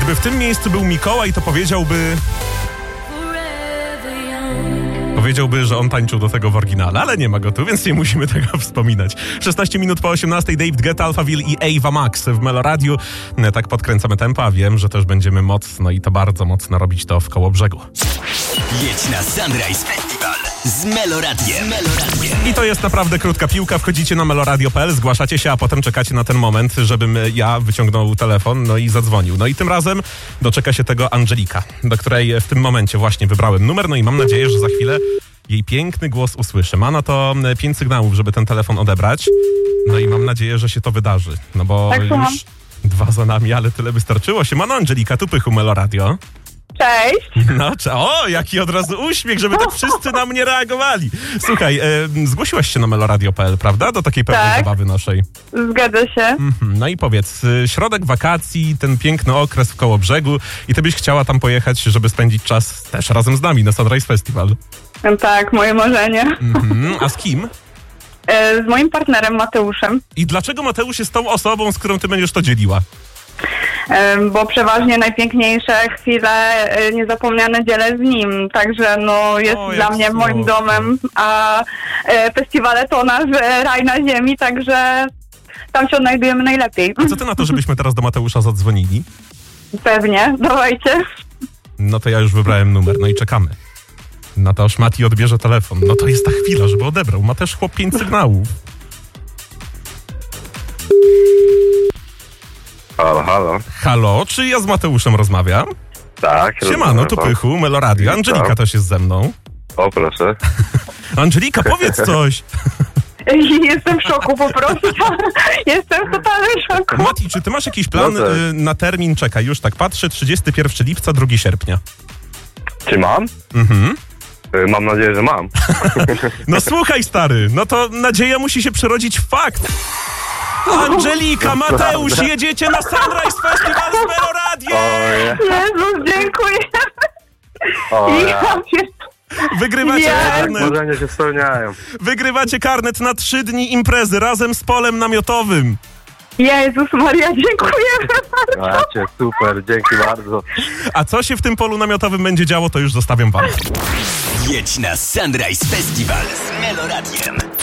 Gdyby w tym miejscu był Mikołaj, to powiedziałby, że on tańczył do tego w oryginale, ale nie ma go tu, więc nie musimy tego wspominać. 16 minut po 18, David Guetta, Alphaville i Ava Max w Meloradiu. Tak podkręcamy tempo, a wiem, że też będziemy mocno i to bardzo mocno robić to w Kołobrzegu. Jedź na Sunrise Festival z Meloradiem. I to jest naprawdę krótka piłka. Wchodzicie na meloradio.pl, zgłaszacie się, a potem czekacie na ten moment, żebym ja wyciągnął telefon, no i zadzwonił. No i tym razem doczeka się tego Angelika, do której w tym momencie właśnie wybrałem numer, no i mam nadzieję, że za chwilę jej piękny głos usłyszę. Ma na to 5 sygnałów, żeby ten telefon odebrać. No i mam nadzieję, że się to wydarzy. No bo tak, już 2 za nami, ale tyle wystarczyło. Siemano Angelika, tu Pychu Meloradio. Cześć. No, o, jaki od razu uśmiech, żeby tak wszyscy na mnie reagowali. Słuchaj, zgłosiłaś się na meloradio.pl, prawda? Do takiej pewnej zabawy naszej. Zgadza się. No i powiedz, środek wakacji, ten piękny okres w Kołobrzegu i ty byś chciała tam pojechać, żeby spędzić czas też razem z nami na Sunrise Festival. Tak, moje marzenie. A z kim? Z moim partnerem Mateuszem. I dlaczego Mateusz jest tą osobą, z którą ty będziesz to dzieliła? Bo przeważnie najpiękniejsze chwile niezapomniane dzielę z nim, także no jest dla mnie moim domem, a festiwale to nasz raj na ziemi, także tam się odnajdujemy najlepiej. A co ty na to, żebyśmy teraz do Mateusza zadzwonili? Pewnie, dawajcie. No to ja już wybrałem numer, no i czekamy. No to aż Mati odbierze telefon. No to jest ta chwila, żeby odebrał. Ma też chłop 5 sygnałów. Halo. Halo, czy ja z Mateuszem rozmawiam? Tak. Siemano, tu Pychu, Meloradio. Angelika też jest ze mną. O, proszę. Angelika, powiedz coś. Jestem w szoku po prostu. Jestem w totalnym szoku. Mati, czy ty masz jakiś plan na termin? Czekaj, już tak patrzę, 31 lipca, 2 sierpnia. Czy mam? Mam nadzieję, że mam. No słuchaj, stary, no to nadzieja musi się przerodzić w fakt. Angelika, Mateusz, jedziecie na Sunrise Festival z Meloradiem! Jezus, dziękuję. Wygrywacie karnet. Marzenia się spełniają. Wygrywacie karnet na 3 dni imprezy razem z polem namiotowym. Jezus Maria, dziękuję bardzo. Macie, super, dzięki bardzo. A co się w tym polu namiotowym będzie działo, to już zostawiam wam. Jedź na Sunrise Festival z Meloradiem.